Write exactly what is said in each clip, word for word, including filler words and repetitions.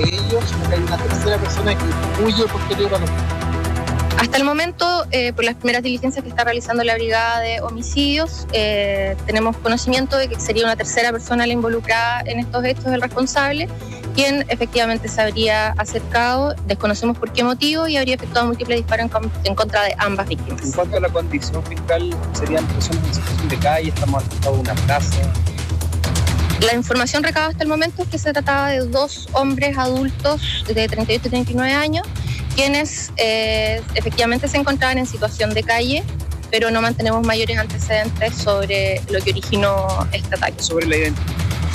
ellos o que hay una tercera persona que huye posterior a los... Hasta el momento, eh, por las primeras diligencias que está realizando la Brigada de Homicidios, eh, tenemos conocimiento de que sería una tercera persona la involucrada en estos hechos, el responsable, quien efectivamente se habría acercado, desconocemos por qué motivo, y habría efectuado múltiples disparos en, en contra de ambas víctimas. En cuanto a la condición fiscal, serían personas en situación de calle, estamos al de una plaza. La información recabada hasta el momento es que se trataba de dos hombres adultos de treinta y ocho y treinta y nueve años, quienes eh, efectivamente se encontraban en situación de calle, pero no mantenemos mayores antecedentes sobre lo que originó este ataque. Sobre la identidad.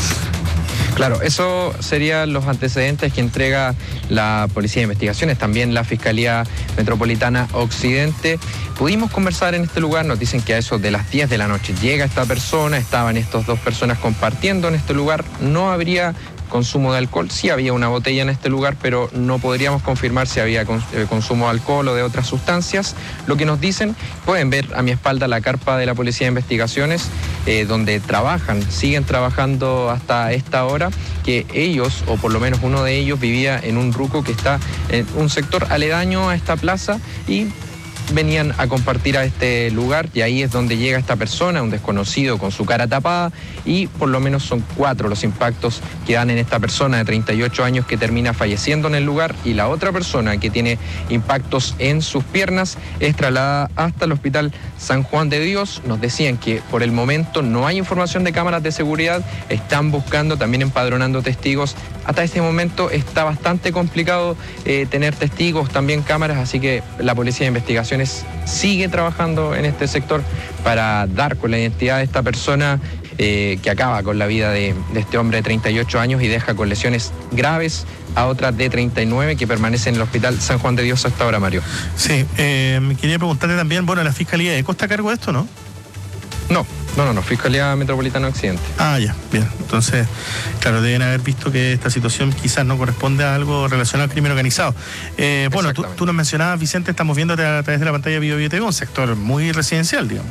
Claro, eso serían los antecedentes que entrega la Policía de Investigaciones, también la Fiscalía Metropolitana Occidente. Pudimos conversar en este lugar, nos dicen que a eso de las diez de la noche llega esta persona, estaban estas dos personas compartiendo en este lugar, no habría consumo de alcohol, sí había una botella en este lugar, pero no podríamos confirmar si había consumo de alcohol o de otras sustancias. Lo que nos dicen, pueden ver a mi espalda la carpa de la Policía de Investigaciones, eh, donde trabajan, siguen trabajando hasta esta hora, que ellos, o por lo menos uno de ellos, vivía en un ruco que está en un sector aledaño a esta plaza y venían a compartir a este lugar, y ahí es donde llega esta persona, un desconocido con su cara tapada, y por lo menos son cuatro los impactos que dan en esta persona de treinta y ocho años que termina falleciendo en el lugar, y la otra persona que tiene impactos en sus piernas es trasladada hasta el Hospital San Juan de Dios. Nos decían que por el momento no hay información de cámaras de seguridad, están buscando, también empadronando testigos. Hasta este momento está bastante complicado eh, tener testigos, también cámaras, así que la Policía de Investigaciones sigue trabajando en este sector para dar con la identidad de esta persona eh, que acaba con la vida de, de este hombre de treinta y ocho años y deja con lesiones graves a otra de treinta y nueve que permanece en el Hospital San Juan de Dios hasta ahora, Mario. Sí, eh, me quería preguntarle también, bueno, ¿la Fiscalía ECO está a cargo de esto, no? No, no, no, no, Fiscalía Metropolitana Occidente. Ah, ya, bien. Entonces, claro, deben haber visto que esta situación quizás no corresponde a algo relacionado al crimen organizado. Eh, bueno, tú, tú nos mencionabas, Vicente, estamos viendo a través de la pantalla de Bio Bio T V, un sector muy residencial, digamos.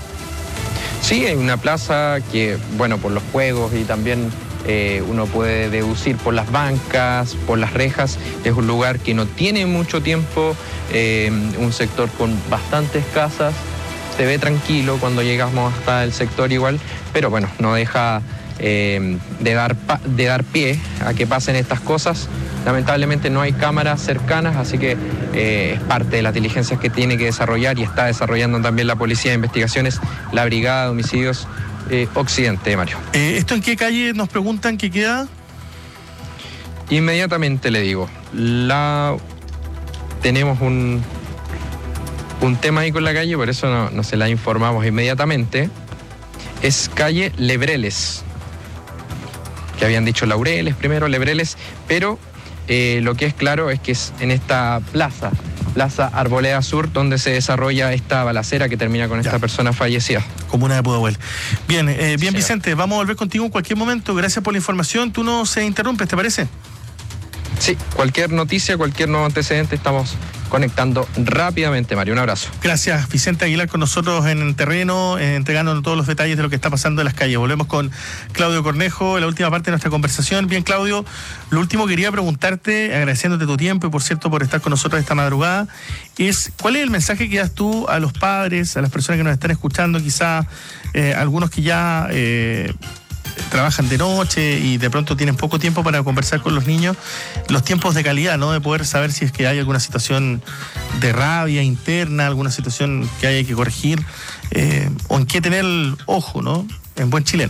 Sí, hay una plaza que, bueno, por los juegos y también eh, uno puede deducir por las bancas, por las rejas, es un lugar que no tiene mucho tiempo, eh, un sector con bastantes casas. Se ve tranquilo cuando llegamos hasta el sector igual, pero bueno, no deja eh, de, dar pa- de dar pie a que pasen estas cosas. Lamentablemente no hay cámaras cercanas, así que eh, es parte de las diligencias que tiene que desarrollar y está desarrollando también la Policía de Investigaciones, la Brigada de Homicidios eh, Occidente, Mario. Eh, ¿Esto en qué calle nos preguntan que queda? Inmediatamente le digo, la tenemos un... un tema ahí con la calle, por eso no, no se la informamos inmediatamente. Es calle Lebreles, que habían dicho Laureles primero, Lebreles, pero eh, lo que es claro es que es en esta plaza, Plaza Arboleda Sur, donde se desarrolla esta balacera que termina con ya. esta persona fallecida. Comuna de Pudahuel. Bien, eh, bien sí. Vicente, vamos a volver contigo en cualquier momento. Gracias por la información. Tú no se interrumpes, ¿te parece? Sí, cualquier noticia, cualquier nuevo antecedente, estamos conectando rápidamente, Mario. Un abrazo. Gracias, Vicente Aguilar, con nosotros en terreno, eh, entregándonos todos los detalles de lo que está pasando en las calles. Volvemos con Claudio Cornejo en la última parte de nuestra conversación. Bien, Claudio, lo último que quería preguntarte, agradeciéndote tu tiempo y por cierto por estar con nosotros esta madrugada, es ¿cuál es el mensaje que das tú a los padres, a las personas que nos están escuchando, quizás eh, algunos que ya... Eh, trabajan de noche y de pronto tienen poco tiempo para conversar con los niños, los tiempos de calidad, ¿no? De poder saber si es que hay alguna situación de rabia interna, alguna situación que haya que corregir, eh, o en qué tener el ojo, ¿no? En buen chileno.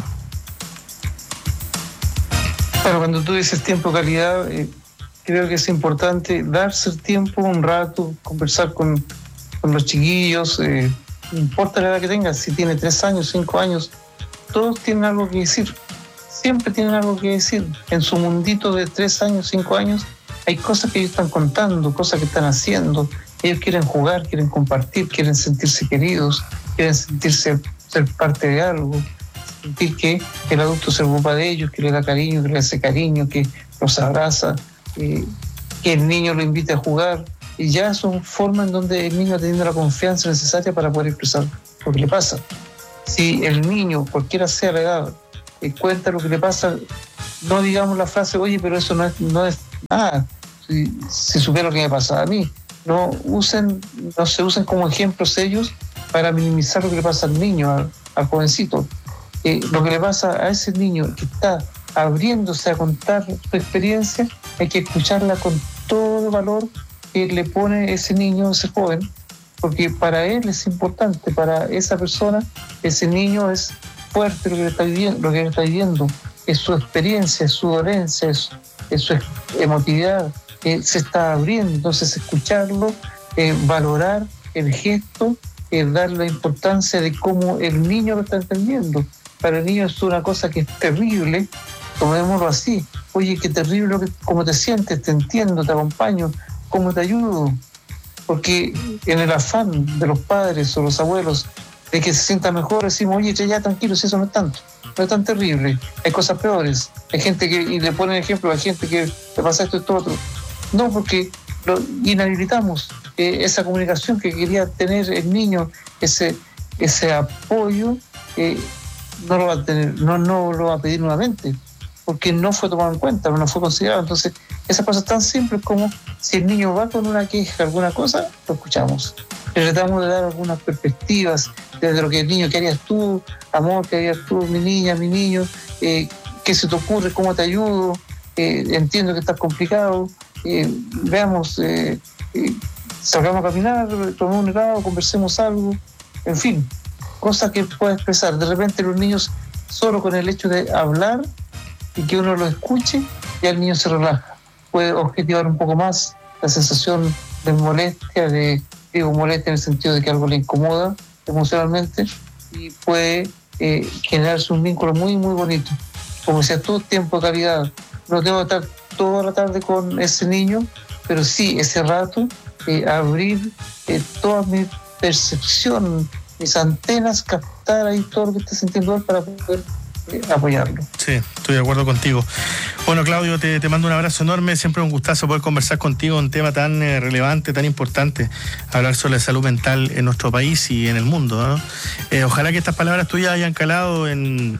Claro, cuando tú dices tiempo de calidad, eh, creo que es importante darse el tiempo, un rato, conversar con, con los chiquillos, eh, no importa la edad que tengas, si tiene tres años, cinco años, todos tienen algo que decir, siempre tienen algo que decir. En su mundito de tres años, cinco años, hay cosas que ellos están contando, cosas que están haciendo. Ellos quieren jugar, quieren compartir, quieren sentirse queridos, quieren sentirse ser parte de algo, sentir que el adulto se ocupa de ellos, que le da cariño, que le hace cariño, que los abraza, eh, que el niño lo invite a jugar. Y ya son formas en donde el niño ha tenido la confianza necesaria para poder expresar lo que le pasa. Si el niño, cualquiera sea la edad, eh, cuenta lo que le pasa, no digamos la frase, oye, pero eso no es, no es ah, si, si supiera lo que me pasaba a mí. No usen, no se usen como ejemplos ellos para minimizar lo que le pasa al niño, al, al jovencito. Eh, lo que le pasa a ese niño que está abriéndose a contar su experiencia, hay que escucharla con todo el valor que le pone ese niño, ese joven, porque para él es importante, para esa persona, ese niño es fuerte lo que está viviendo, lo que está viviendo, es su experiencia, es su dolencia, es, es su emotividad, eh, se está abriendo. Entonces escucharlo, eh, valorar el gesto, eh, dar la importancia de cómo el niño lo está entendiendo. Para el niño es una cosa que es terrible, tomémoslo así. Oye, qué terrible, cómo te sientes, te entiendo, te acompaño, cómo te ayudo. Porque en el afán de los padres o los abuelos de que se sienta mejor, decimos, oye, ya tranquilo, si eso no es tanto, no es tan terrible, hay cosas peores. Hay gente que, y le ponen ejemplo a gente que le pasa esto y esto otro. No, porque lo inhabilitamos, eh, esa comunicación que quería tener el niño, ese, ese apoyo, eh, no lo va a tener, no, no lo va a pedir nuevamente, porque no fue tomado en cuenta, no fue considerado. Entonces, esas cosas tan simples como si el niño va con una queja, alguna cosa, lo escuchamos. Le tratamos de dar algunas perspectivas desde lo que el niño, ¿qué harías tú, amor, qué harías tú, mi niña, mi niño? Eh, ¿Qué se te ocurre? ¿Cómo te ayudo? Eh, entiendo que estás complicado. Eh, veamos, eh, eh, salgamos a caminar, tomemos un helado, conversemos algo, en fin, cosas que pueda expresar. De repente los niños, solo con el hecho de hablar y que uno lo escuche, ya el niño se relaja, puede objetivar un poco más la sensación de molestia, de, digo molestia en el sentido de que algo le incomoda emocionalmente, y puede eh, generarse un vínculo muy muy bonito. Como decías tú, tiempo de calidad. No tengo que estar toda la tarde con ese niño, pero sí ese rato eh, abrir eh, toda mi percepción, mis antenas, captar ahí todo lo que está sintiendo él para poder eh, apoyarlo. Sí, estoy de acuerdo contigo. Bueno, Claudio, te, te mando un abrazo enorme. Siempre un gustazo poder conversar contigo, un tema tan eh, relevante, tan importante, hablar sobre la salud mental en nuestro país y en el mundo, ¿no? Eh, ojalá que estas palabras tuyas hayan calado en...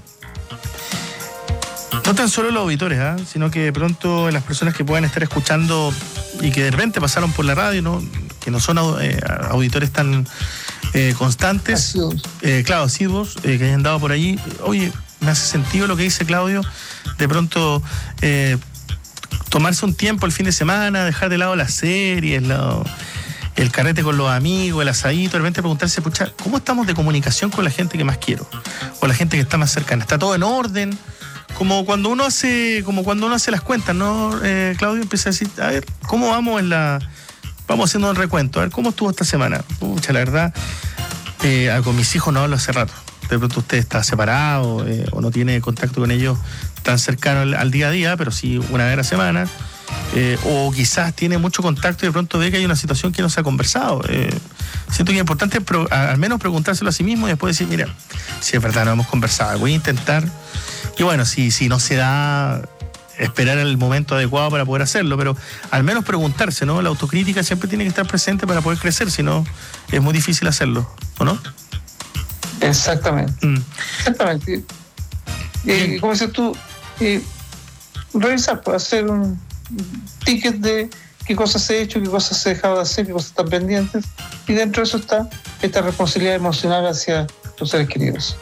no tan solo los auditores, ¿eh? sino que de pronto las personas que puedan estar escuchando y que de repente pasaron por la radio, ¿no? que no son eh, auditores tan eh, constantes, eh, claro, asiduos, eh, que hayan dado por allí. Oye, me hace sentido lo que dice Claudio, de pronto eh, tomarse un tiempo el fin de semana, dejar de lado las series, la, el carrete con los amigos, el asadito, de repente preguntarse, pucha, ¿cómo estamos de comunicación con la gente que más quiero? O la gente que está más cercana. ¿Está todo en orden? Como cuando uno hace, como cuando uno hace las cuentas, ¿no, eh, Claudio? Empieza a decir, a ver, ¿cómo vamos en la... Vamos haciendo un recuento, a ver, ¿cómo estuvo esta semana? Pucha, la verdad, eh, con mis hijos no hablo hace rato. De pronto usted está separado eh, o no tiene contacto con ellos tan cercano al, al día a día, pero sí una vez a la semana. Eh, o quizás tiene mucho contacto y de pronto ve que hay una situación que no se ha conversado. Eh, siento que es importante pro, a, al menos preguntárselo a sí mismo y después decir, mira, si es verdad no hemos conversado, voy a intentar. Y bueno, si, si no se da, esperar el momento adecuado para poder hacerlo, pero al menos preguntarse, ¿no? La autocrítica siempre tiene que estar presente para poder crecer, si no es muy difícil hacerlo, ¿o no? Exactamente. Mm. Exactamente. Eh, como dices tú, eh, revisar, pues, hacer un ticket de qué cosas he hecho, qué cosas he dejado de hacer, qué cosas están pendientes, y dentro de eso está esta responsabilidad emocional hacia tus seres queridos.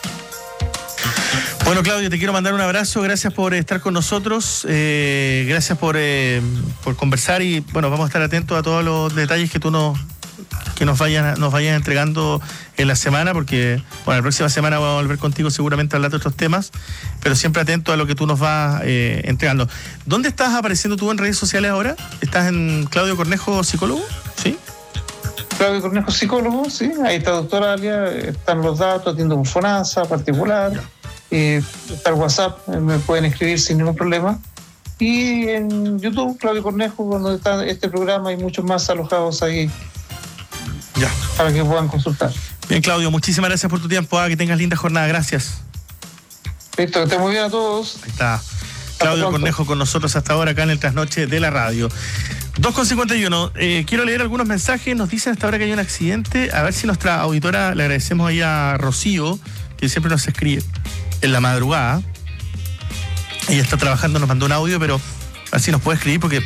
Bueno, Claudio, te quiero mandar un abrazo, gracias por estar con nosotros, eh, gracias por, eh, por conversar, y bueno, vamos a estar atentos a todos los detalles que tú nos, que nos vayan, nos vayan entregando en la semana, porque bueno, la próxima semana vamos a volver contigo seguramente a hablar de otros temas, pero siempre atento a lo que tú nos vas eh, entregando. ¿Dónde estás apareciendo tú en redes sociales ahora? ¿Estás en Claudio Cornejo, psicólogo? ¿Sí? Claudio Cornejo, psicólogo, sí, ahí está doctora Alia, están los datos, atiendo con FONASA particular. Eh, está el WhatsApp, me pueden escribir sin ningún problema, y en YouTube Claudio Cornejo, donde está este programa y muchos más alojados ahí ya para que puedan consultar. Bien, Claudio, muchísimas gracias por tu tiempo, ah, que tengas linda jornada, gracias. Listo, que estén muy bien a todos. Ahí está Claudio Cornejo con nosotros hasta ahora acá en el Trasnoche de la Radio. dos con cincuenta y uno, eh, quiero leer algunos mensajes. Nos dicen hasta ahora que hay un accidente, a ver si nuestra auditora, le agradecemos ahí a Rocío, que siempre nos escribe en la madrugada. Ella está trabajando, nos mandó un audio, pero Así nos puede escribir porque